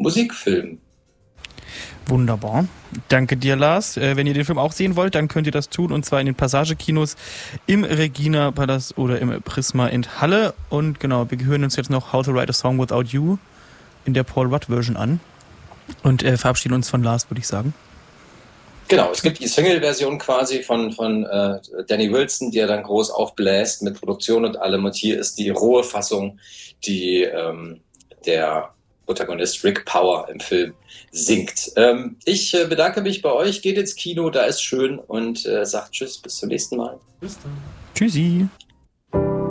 Musikfilm. Wunderbar. Danke dir, Lars. Wenn ihr den Film auch sehen wollt, dann könnt ihr das tun, und zwar in den Passagekinos im Regina Palace oder im Prisma in Halle. Und genau, wir hören uns jetzt noch How to Write a Song Without You in der Paul Rudd-Version an und verabschieden uns von Lars, würde ich sagen. Genau, es gibt die Single-Version quasi von Danny Wilson, die er dann groß aufbläst mit Produktion und allem. Und hier ist die rohe Fassung, die der Protagonist Rick Power im Film singt. Ich bedanke mich bei euch, geht ins Kino, da ist schön, und sagt Tschüss, bis zum nächsten Mal. Bis dann. Tschüssi.